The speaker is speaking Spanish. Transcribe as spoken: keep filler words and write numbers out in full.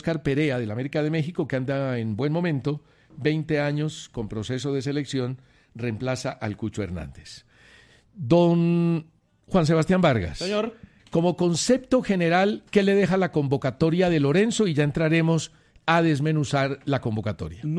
Óscar Perea del América de México, que anda en buen momento, veinte años con proceso de selección, reemplaza al Cucho Hernández. Don Juan Sebastián Vargas. Señor. Como concepto general, ¿qué le deja la convocatoria de Lorenzo? Y ya entraremos a desmenuzar la convocatoria.